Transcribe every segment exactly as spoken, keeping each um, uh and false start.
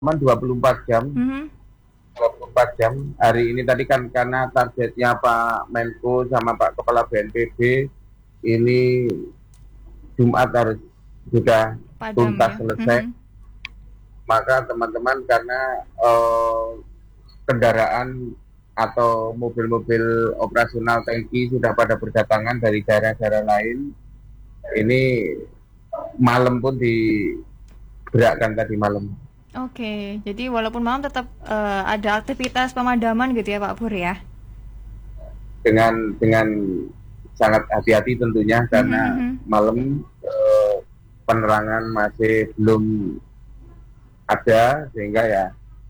Cuman dua puluh empat jam, Mhm. dua puluh empat jam. Hari ini tadi kan karena targetnya Pak Menko sama Pak Kepala B N P B ini Jumat harus sudah Padam tuntas ya. selesai, Mhm. maka teman-teman karena eh, kendaraan atau mobil-mobil operasional tangki sudah pada berdatangan dari daerah-daerah lain, ini malam pun digerakkan tadi malam Oke, jadi walaupun malam tetap eh, ada aktivitas pemadaman gitu ya Pak Pur ya. dengan dengan sangat hati-hati tentunya Mhm, karena mhm. malam eh, penerangan masih belum ada sehingga ya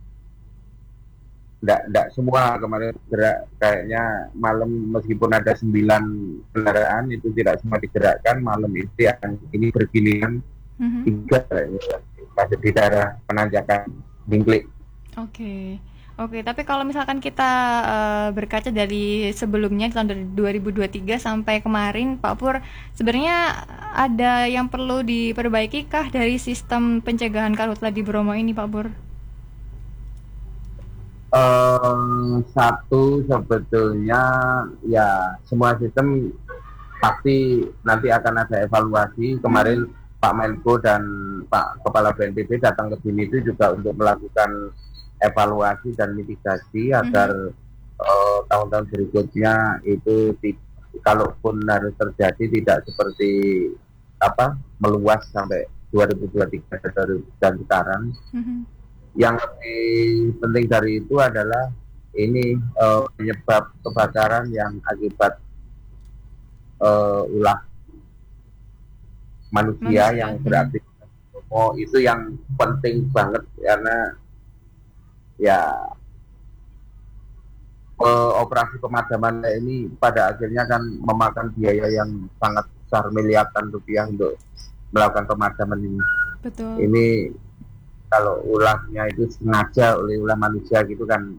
tidak tidak semua kemarin gerak kayaknya malam meskipun ada sembilan kendaraan itu tidak semua digerakkan malam itu yang ini bergiliran Mhm. tiga kayaknya masih di daerah penanjakan Bingklik. Oke. Oke, tapi kalau misalkan kita eh, berkaca dari sebelumnya tahun dari dua ribu dua puluh tiga sampai kemarin Pak Pur, sebenarnya ada yang perlu diperbaiki kah dari sistem pencegahan karhutla di Bromo ini Pak Pur? Eh, satu sebetulnya ya semua sistem pasti nanti akan ada evaluasi. Mhm. Kemarin Pak Menko dan Pak Kepala B N P B datang ke sini itu juga untuk melakukan evaluasi dan mitigasi agar Mhm. eh, tahun-tahun berikutnya itu ti- kalaupun harus terjadi tidak seperti apa meluas sampai dua ribu dua puluh tiga dan sekarang. Mhm. Yang lebih penting dari itu adalah ini eh, penyebab kebakaran yang akibat eh, ulah manusia Manusia. yang Mhm. beraktivitas. Oh, itu yang penting banget karena ya eh, operasi pemadaman ini pada akhirnya kan memakan biaya yang sangat besar miliaran rupiah untuk melakukan pemadaman ini. Betul. Ini kalau ulahnya itu sengaja oleh ulah manusia gitu kan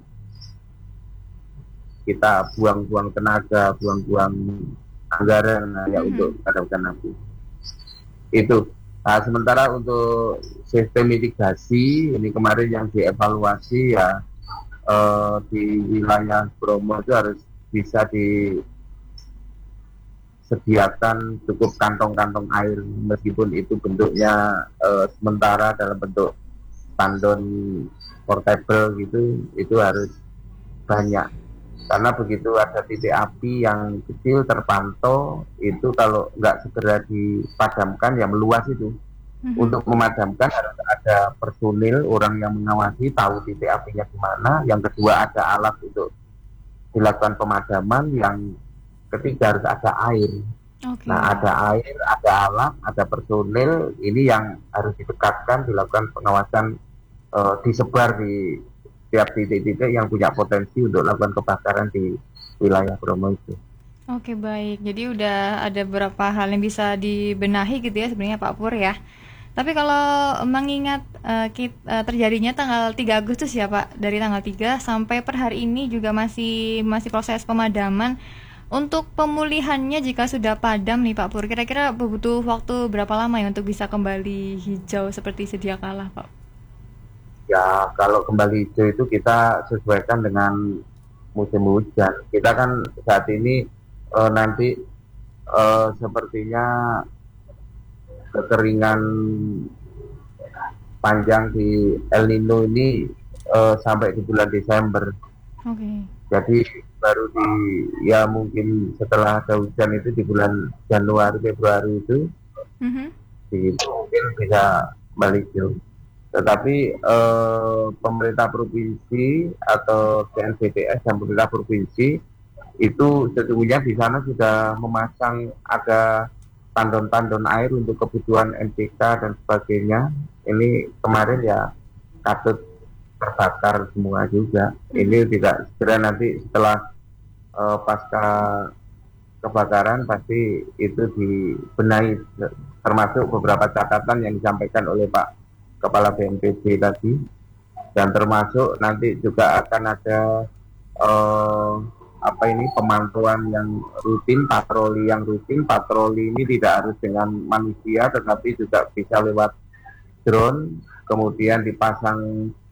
kita buang-buang tenaga, buang-buang anggaran nah, ya untuk Mhm. padamkan api. Itu. Nah, sementara untuk sistem mitigasi ini kemarin yang dievaluasi ya eh, di wilayah Bromo itu harus bisa disediakan cukup kantong-kantong air meskipun itu bentuknya eh, sementara dalam bentuk tandon portable gitu itu harus banyak karena begitu ada titik api yang kecil terpantau itu kalau nggak segera dipadamkan ya meluas itu. Mhm. Untuk memadamkan harus ada personil orang yang mengawasi tahu titik apinya di mana. Yang kedua ada alat untuk dilakukan pemadaman. Yang ketiga harus ada air. Nah Oke. ada air, ada alat, ada personil. Ini yang harus didekatkan dilakukan pengawasan eh, disebar di setiap titik-titik yang punya potensi untuk melakukan kebakaran di wilayah Bromo itu. Oke, baik. Jadi udah ada beberapa hal yang bisa dibenahi gitu ya sebenarnya Pak Pur ya. Tapi kalau mengingat eh, kit- eh, terjadinya tanggal tiga Agustus ya Pak, dari tanggal tiga sampai per hari ini juga masih masih proses pemadaman. Untuk pemulihannya jika sudah padam nih Pak Pur, kira-kira butuh waktu berapa lama ya untuk bisa kembali hijau seperti sedia kala Pak? Ya kalau kembali hijau itu kita sesuaikan dengan musim hujan. Kita kan saat ini eh, nanti eh, sepertinya kekeringan panjang di El Nino ini eh, sampai di bulan Desember. Oke. Jadi baru di ya mungkin setelah ada hujan itu di bulan Januari Februari itu Mhm. itu mungkin bisa balik hijau. Tetapi eh, pemerintah provinsi atau B N P T S dan pemerintah provinsi itu sesungguhnya di sana sudah memasang ada tandon-tandon air untuk kebutuhan N P K dan sebagainya. Ini kemarin ya katut terbakar semua juga. Mhm. Ini tidak segera nanti setelah eh, pasca kebakaran pasti itu dibenahi termasuk beberapa catatan yang disampaikan oleh Pak Kepala B N P B tadi dan termasuk nanti juga akan ada eh, apa ini pemantauan yang rutin, patroli yang rutin. Patroli ini tidak harus dengan manusia, tetapi juga bisa lewat drone, kemudian dipasang